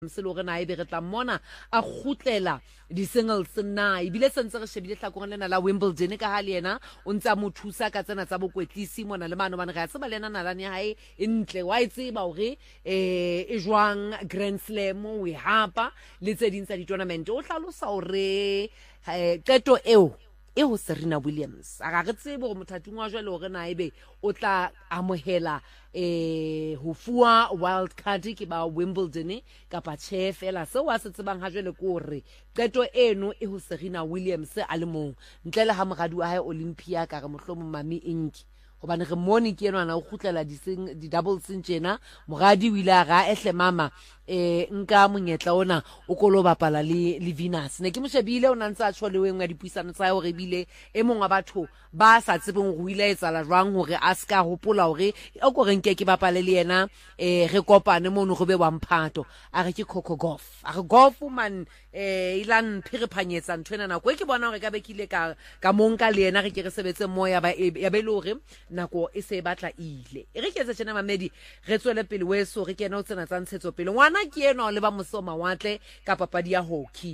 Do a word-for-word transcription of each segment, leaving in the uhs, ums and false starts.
Mselo re na e be re tla mona a khutlela di singles na ibile sentse re shebile tlhakoreng lena la Wimbledon ka ha le yena o ntse a mo thusa ka tsena tsa bokwetlisi mona le mano bana ga se ba lena nalane ya hae e ntle wa itse ba hore eh e jwang Grand Slam o e hapa le tse ding tsa di tournament o hlalosa hore qeto eo e ho Serena Williams a ga re tsebe go mothatung wa jwale hore na ebe o tla amohela eh ho fuwa wild card ke ba Wimbledon ka pa che fela se wa se tsebang ha jwale ko re qeto eno e ho Serena Williams a le mong ntle le ha mogadi wa hae Olympia ka re mohlomo mami inki hobane re mone ke ena o khutlela di sing di doubles tsena mogadi o ile a ga ehle mama eh nka monyetla ona o kolo bapala le le Venus ne ke mo shebile o nantsa a tshole wengwa dipuisano tsa hore bile e mong wa batho ba sa tsebeng go ile etsala jwang hore a ska hopola hore o go renke ke bapale le yena eh re kopane mono go be wa mphato a re ke Coco Gauff a re Gauff man eh ilan phiriphanyetsa ntwena na go ke bona hore ka bekile ka ka monka le yena re ke re sebetse moya ba ya be le hore nako e se batla ile e re ke tse tsena mamedi re tswele pele weso re kena o tsena tsa ntshetso pele ngwana ke ena le ba mosoma watle ka papadi ya hockey.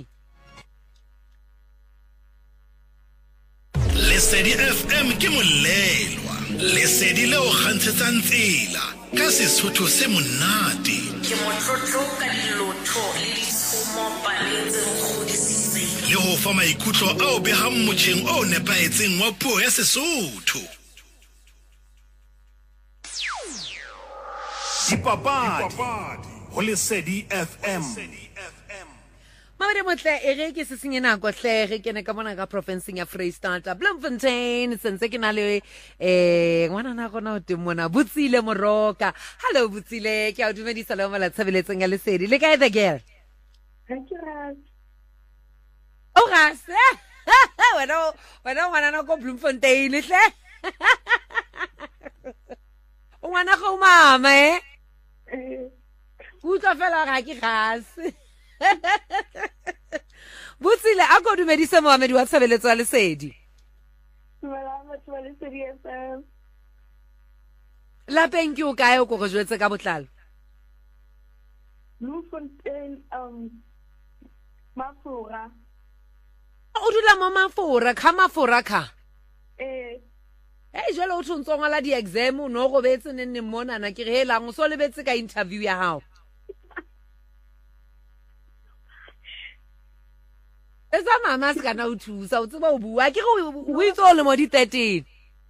Lesedi F M ke molelwa lesedi le o kgantshetsang tsela ka Sesotho se monate ke motlotlo ka dilotho le ditshomo paletse godisitse le ho fa maikutlo ao behang motjheng o nepaetseng wa puo ya Sesotho. Dipapadi ho Lesedi F M. Mabere motle e re ke se senye nako hle re kene ka mona ka province ya Freystata Bloemfontein sentse ke na le eh ngwana na gona o teng mona Butsile Moroka. Hello Butsile ke a dumedisa le mala tshabeletseng ya Lesedi le kae the girl Thank you Ras. Oh Ras wena wena ngwana na ko Bloemfontein hle o ngwana go mama eh Uta fela ga ke gas Butsile a go dumedisa Mohammed wa tshebeletso ya Lesedi. Malama twa Lesedi F M. La penki o kae o go go jwetse ka botlalo? Bloemfontein um Mafura. O dula mo Mafura ka Mafura ka. Eh Eh jalo o tshontsonga la di exam o no go betse nne mona na ke re helang o so lebetse ka interview ya hao. Esa mama se kana o thusa o tseba o bua ke go o itse le mo di thirteen.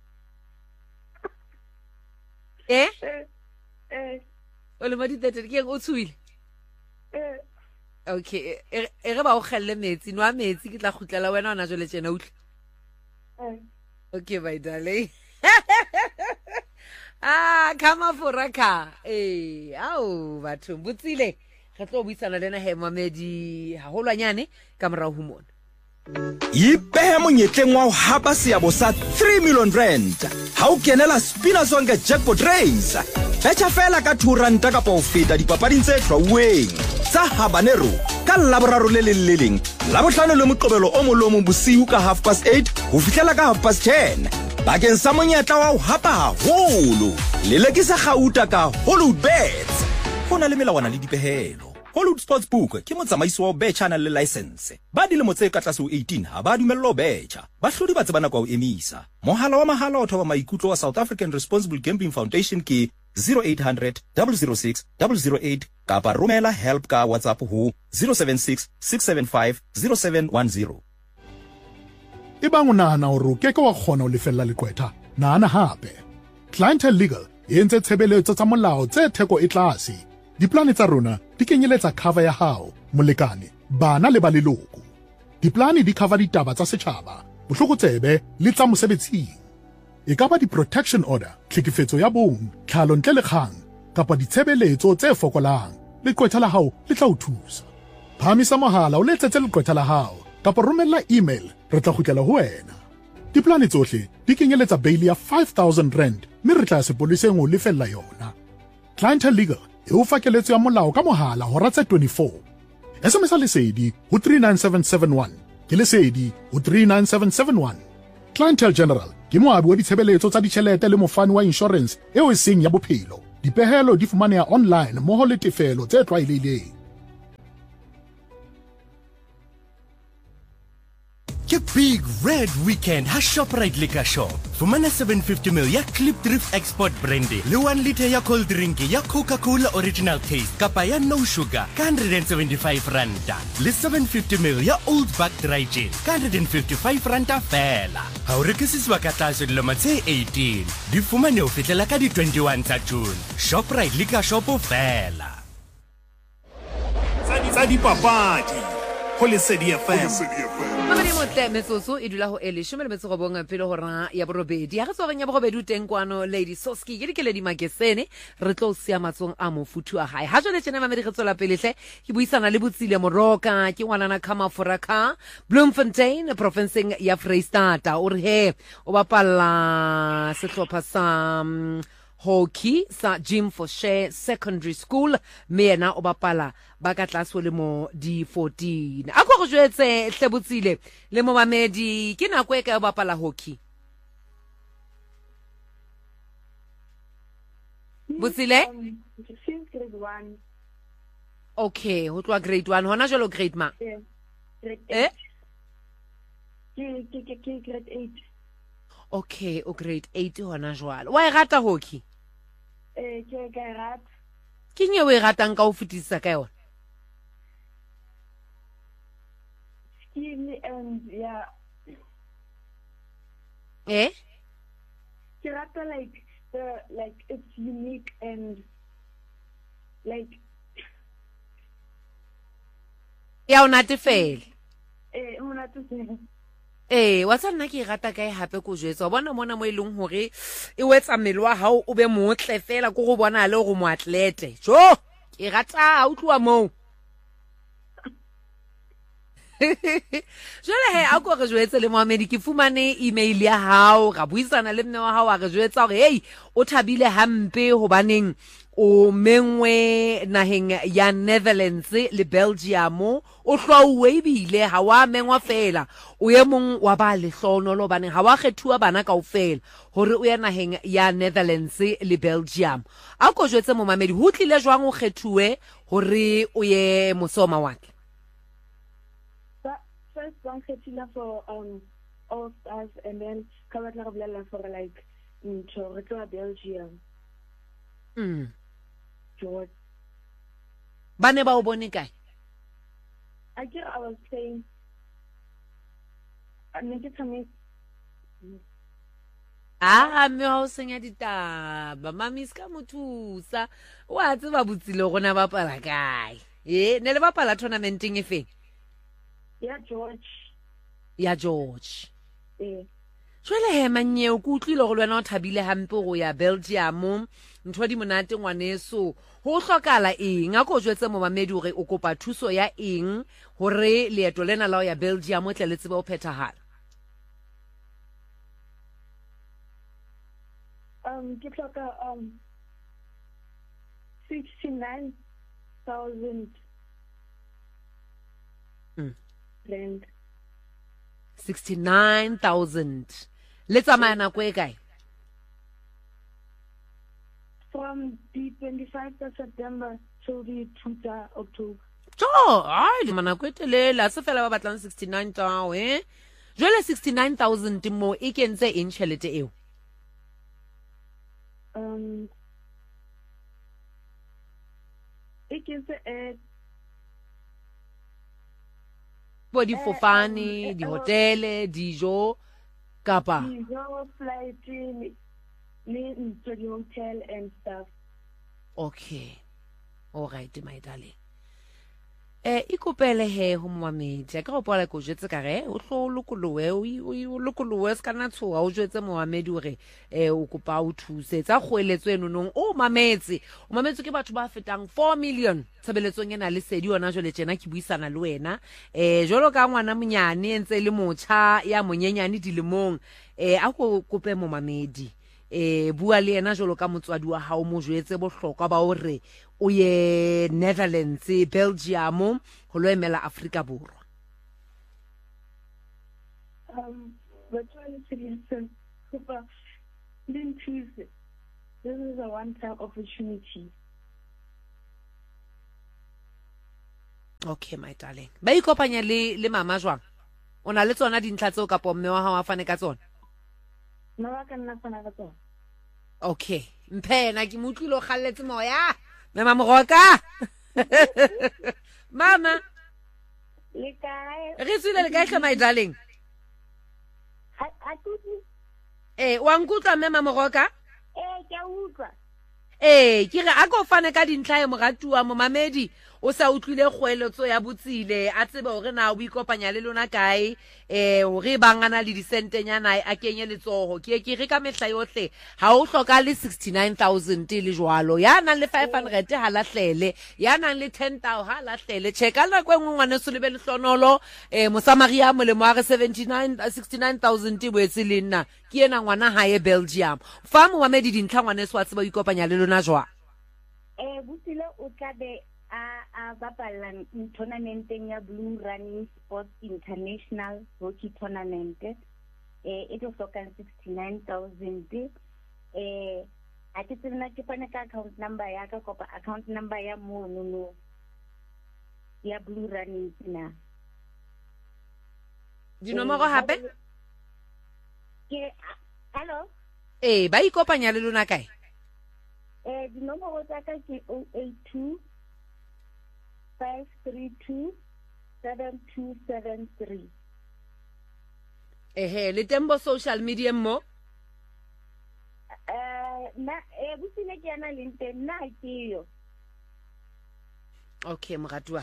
Eh? eh O le mo di thirteen ke o tshuile. eh Okay, e re ba o khelle metsi no a metsi ke tla khutlela wena ona jole tsena utlwe. eh Okay my darling. Ah, kama foraka. Eh, au batho Butsile. Re tlo buisana lena he Mamedi haholwanyane ka mora ho mona. Ipehe monyetleng wa ho hapa seabo sa three million rand. Ha o kenela Spinners Zonke jackpot race. Betcha fela ka two rand ka po feta dipapading tse hlwauweng. Tsa Habanero ka laboraro le leleng. La bohlano le moqobelo o molomo bosiu ka half past eight ho fihlela ka half past ten. Bakeng sa monyetla wa ho hapa haholo. Le lekisa gauta ka Hollywood Bets. Hona le melawana le dipehelo. Hollywood Sportsbook ke motsamaiso wa betcha na le license. Ba dilemo tse ka tlase ho eighteen ha ba dumello betcha. Ba hlodi ba tsebana kwa o emisa. Mohala wa mahala o thoba maikutlo wa South African Responsible Gambling Foundation ke zero eight hundred, double oh six, double oh eight kapa romela help ka WhatsApp ho zero seven six, six seven five, zero seven one zero. Ebang o nahana hore o keke wa kgona ho lefella lekwetha nahana hape Clientele Legal e entse tshebeletso tsa molao tse theko e tlase. Diplane tsa rona di kenyeletsa cover ya hao molekane bana le ba leloko. Diplane di cover ditaba tsa setjhaba bohlokotsebe le tsa mosebetsing. E ka ba di-protection order, tlhekefetso ya bong, tlhalo ntle le kgang, kapa ditshebeletso tse fokolang, leqwetha la hao le tla o thusa. Phamisa mohala o letsetse leqwetha la hao, kapa romella email, re tla kgutlela ho wena. Diplane tsohle di kenyeletsa bail ya five thousand rand, mme re tla sepoleseng ho lefella yona. Clientele Legal e o fa keletso ya molao ka mohala hora tse twenty-four. S M S Lesedi ho three nine seven seven one, ke Lesedi ho three nine seven seven one. Clientele General ke moabi wa ditshebeletso tsa ditjhelete le mofani wa insurance eo e seng ya bophelo. Dipehelo di fumaneha online mmoho le tefelo tse tlwaelehileng. Ke big red weekend ha Shoprite Liquor Shop. Fumana seven fifty milliliters ya Clip Drift Export Brandy le one liter ya cold drink ya Coca-Cola Original Taste kapa ya no sugar ka one hundred seventy-five randa. Le seven fifty milliliters ya Old Buck Dry Gin ka one hundred fifty-five randa fela. Ha o rekisiswa ka tlase dilemo tse eighteen. Di fumane ho fihlela ka di twenty-one tsa June. Shoprite Liquor Shop fela. Tsa dipapadi ho Lesedi F M. Mamadi motle metsotso e dula ho ele shome le metso go bonga pele hora ya borobedi. Ha re tsoreng ya borobedi teng kwano Lady Soski ke dikeledi makesene re tlo sia matsong a mofuthu a hae. Ha jole tjena mamedi re tsola pelehle ke buisana le Botsile Moroka ke ngwanana Kamafuraka Bloemfontein provinceng ya Freistata o re he o bapalla sehlopha sa um, hockey sa Jim Foshe Secondary School me yena o bapala ba ka tlase le mo di fourteen. A go go jwetse hle Botsile le mo mamedi ke nako e ka o bapala hockey Botsile? Um, since grade one. Okay, ho tloa grade one hona jalo grade ma Yeah. Grade eh eight. Ke ke ke ke grade eight. okay o grade eight hona jwalo wa e rata hockey Eh ke ke rat. ke nye o e ratang ka o fetisa ka yona Skiing and yeah. eh Ke rata like the like it's unique and like ya o natefele eh mona to say. Eh wa tsa nna ke e rata kae hape ko jwetsa wa bona mona mo e leng hore e wetsa mmele wa hao o be motle fela go go bona le go mo atlete jo ke rata a utlwa mo jole he a go re jwetse le Mohamedi ke fumane email ya hao ga buisana le mme wa hao a re jwetsa hore hey o thabile hampe ho baneng o mengwe naheng ya Netherlands le Belgium o hlauwe bile ha wa mengwa fela o ye mong wa ba le hlono lo baneng ha wa kgethuwa bana kaofela hore o ya naheng ya Netherlands le Belgium a go jwetse mo Mamedi ho tlile jwang o kgethuwe hore o ye mosoma wa ke First one khetila for um all stars and then ka batla go bolela for like ntho re tloa Belgium. mm George. bane ba o bone kae I get I was saying I need to come in. ah me ha o senya ditaba mami ska mothusa wa tseba Botsile gona ba pala kae eh ne le ba pala tournamenteng e feng Yeah, George. ya George Eh. jwale he manyeo ku utlwile go lwena o thabile hampe go ya Belgium ntho di monate ngwaneso ho hlokala eng a go jwetse mo mamedi hore o kopa thuso ya eng hore leeto lena la ya Belgium o tle le tsebe o phetahala Um ke hloka um sixty-nine thousand Mm. rand. sixty-nine thousand le tsamaya nako e kae From the twenty-fifth of September till the two of October. jo ai le manako e telele a se fela ba batlang sixty-nine thousand eh jwale sixty-nine thousand mo e kentse eng tšhelete eo Um it is a bo difofane dihotele dijo kapa dijo, flight, le ntho di hotel and stuff. okay all right my darling eh ikopele he ho Mohamedi ka go pola go jetse ka re o hlo lokolowe o lokolowe ska na tshoa o jetse Mohamedi hore eh o kopa o thuse tsa kgoeletso eno nong o mametse o mametse ke batho ba fetang four million tsebeletsong ena le Sedi ona jole tjena ke buisana le wena eh jolo ka ngwana monyane ntse le motsha ya monyenyane dilemong eh a go kope Mohamedi eh bua le yena jolo ka motswadi wa hao mo jwetse bohlokwa ba hore o ye Netherlands Belgium ho lo emela Afrika Borwa Um but when it's super didn't choose it. This is a one time opportunity. okay my darling ba ikopanya le le mama jwang o na le tsona dintlha tseo kapo mme wa hao a fane ka tsona? No wa ka nna fana ka tsona. Okay, mphena ke mo utlwile o galletse moya. Mama Moroka. Mama. Le kae? Re tswile le kae my darling? A a tutu. Eh, wa nkutla Mama Moroka? Eh, ke a utlwa. Eh, ke re a go fane ka dintlha e moratuwa mo mamedi. O sa utlwile kgoeletso ya botsile a tsebe hore na o ikopanya le lona kae eh hore bangana le disentenyana a kenye letsoho ke ke re ka mehla yohle ha o hloka le sixty-nine thousand le jwalo ya nang le five hundred ha lahlele ya nang le ten thousand ha lahlele cheka la kwengwe ngwane se lebe le hlonolo eh Mosamaria mo le mo re seventy-nine sixty-nine thousand boetse le nna ke ena ngwana ha e Belgium fa mo wa medi dintlha ngwane se wa tseba o ikopanya le lona jwa Eh Botsile o tla be a a bapala tournamenteng ya Blue Running Sports International Hockey Tournament. Eh it was token sixty-nine thousand. Eh a ke tsena ke fane ka account number ya ka kopa account number ya mo no no ya Blue Running na. Dinomoro hape? Ke hello. Eh ba ikopanya le lona kae? Eh dinomoro tsa ka ke zero eight two five three two seven two seven three. Ehe, le tembo social media mo? Eh na eh Botsile ke ana le nteng na ke yo. Okay, moratwa.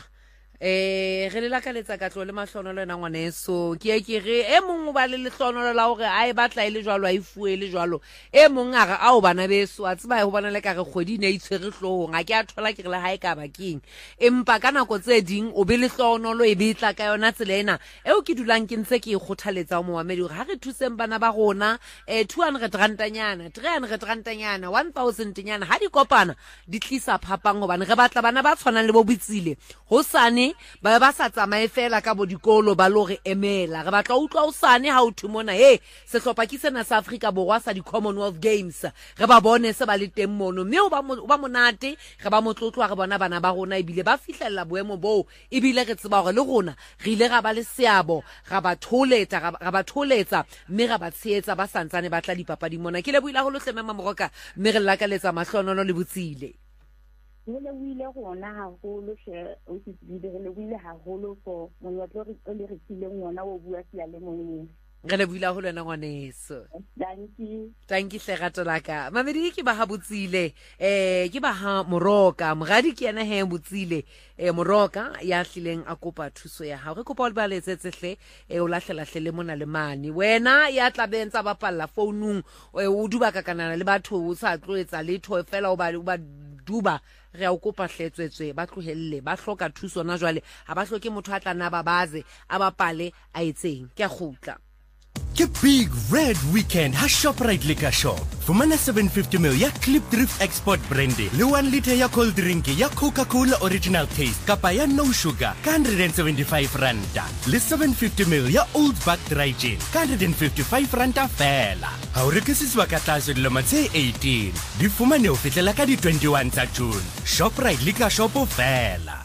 Eh re le la ka letsa ka tlo le mahlonolo ena ngwaneso ke ke re e mong o ba le lehlonolo la hore a e batla ile jwalo a ifuele jwalo e mong a ga a o bana beso a tseba ho bana le ka re kgwedi ne itshwere hlohong a ke a thola ke re le hae ka baking empa ka nako tse ding o be lehlonolo e betla ka yona tselena eo ke dulang ke ntse ke ikgothaletsa mo mamedi hore ha re thuseng bana ba rona eh two hundred rand nyana three hundred rand nyana one thousand nyana ha di kopana di tlisa phapang hobane re batla bana ba tshwanang le bo Botsile ho sane ba ba sa tsamae fela ka bo dikolo ba lo re emela re batla utlwa o sane ha o thumona he se hlopa ke sena sa Africa borwa sa di Commonwealth Games re ba bone se ba le teng mono mme o ba o ba monate re ba motlotlo re bona bana ba rona ebile ba fihlella boemo bo ebile re tseba hore le rona re ile ra ba le seabo ra ba tholetsa ra ba tholetsa mme ra ba tsheetsa ba santsane ba tla dipapadi mona ke le buila ho lo hleme Moroka mme re lakaletsa mahlonolo le Botsile. Wile wile gona haholo she o se bile le wile haholo for monyetlo re le re tsile ngwana o bua sia le mongwe re le buila ho lena ngwaneso. Thank you. Thank you Serato laka mamedi ke ba ha Botsile eh ke ba ha Moroka mogadi ke ena he Botsile eh Moroka ya hlileng a kopa thuso ya ha re kopa o ba letsetsehle e o lahlela hlele mona le mane wena ya tla bentsa ba palla founung o duba ka kanana le batho o sa tloetsa letho fela o ba o ba duba re a o kopa hletswetswe ba tlohelle ba hloka thuso na jwale ha ba hloke motho a tla na ba baze a ba pale a etseng ke a khutla. Ke big red weekend ha Shoprite Liquor Shop. Fumana seven fifty milliliters ya Clip Drift Export Brandy le one liter ya cold drink ya Coca-Cola Original Taste kapa ya no sugar ka one hundred seventy-five randa le seven fifty milliliters ya Old Buck Dry Gin ka one hundred fifty-five randa fela. Ha o rekisiswa ka tlase dilemo tse eighteen. Di fumane ho fihlela ka di twenty-one tsa June. Shoprite Liquor Shop fela.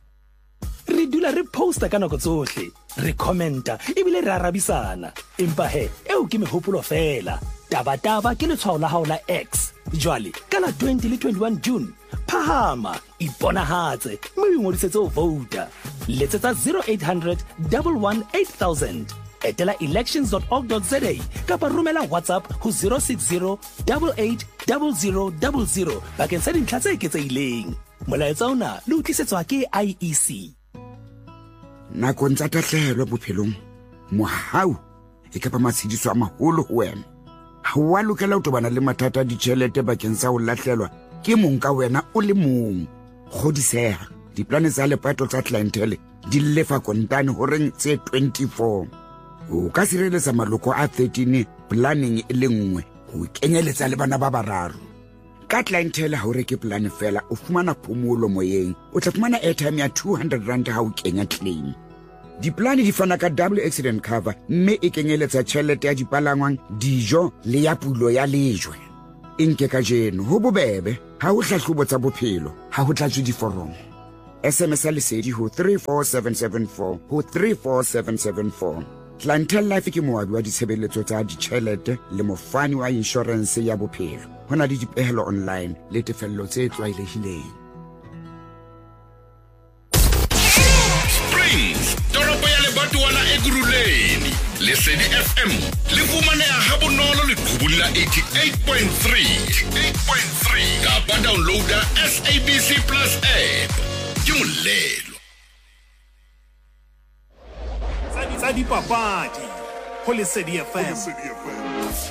Re dula re posta ka nako tsohle re commenta ebile re arabisana empa he eo ke mehopolo fela taba taba ke letshwao la hao la X jwale ka la twenty le twenty-one June phahama iponahatse mme o ngodisetse ho vouta letsetsa zero eight hundred one one eight thousand etela elections dot org dot za kapa romela WhatsApp ho zero six zero eight eight zero zero zero zero bakeng sa dintlha tse eketsehileng molaetsa ona le utlisetswa ke I E C. Nakong tsa tahlehelo bophelong mohau e ka ba matshediso a maholo ho wena ha wa lokela ho tobana le mathata a ditjhelete bakeng sa ho lahlelwa ke mong ka wena o le mong kgodiseha diplane tsa lepato tsa clientele di lefa kontane ho reng tse twenty-four o ka sireletsa maloko a thirteen planning e le nngwe ho kenyeletsa le bana ba bararo ka clientele ha o reke plan fela o fumana phomolo moyeng o tla fumana airtime ya two hundred rand ha o kenya claim diplane di fana ka double accident cover mme e kenyeletsa tjhelete ya dipalangwang dijo le ya pulo ya lejwe inke ka jeno ho bobebe ha o hlahlobo tsa bophelo ha ho tlatswe diforomo S M S lesedi ho three four seven seven four ho three four seven seven four Clientele Life ke moabi wa ditshebeletso tsa ditjhelete le mofani wa insurance ya bophelo. Hona le dipehelo online le tefello tse tlwaelehileng. Springs, toropo ya lebatowana e Guruleni. Lesedi F M le fumaneha ha bonolo leqhubung la eighty-eight point three. eighty-eight point three. Kapa downloada S A B C Plus app. Ke molelo. Tsa dipapadi ho Lesedi F M.